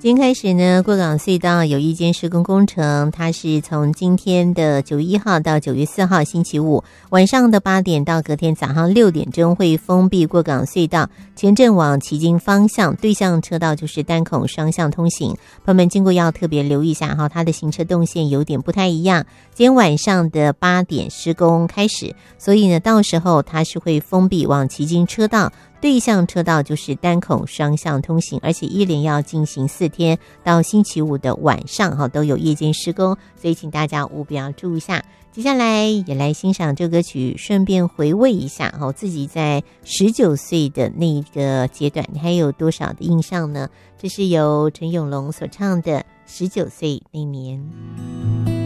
今天开始呢，过港隧道有一间施工工程，它是从今天的9月1号到9月4号星期五晚上的8点到隔天早上6点钟会封闭过港隧道前镇往旗津方向，对向车道就是单孔双向通行，朋友们经过要特别留意一下哈，它的行车动线有点不太一样。今天晚上的8点施工开始，所以呢，到时候它是会封闭往旗津车道。对向车道就是单孔双向通行，而且一连要进行4天，到星期五的晚上都有夜间施工，所以请大家务必要注意一下。接下来也来欣赏这歌曲，顺便回味一下自己在19岁的那一个阶段，你还有多少的印象呢？这是由陈永龙所唱的《19岁那年》。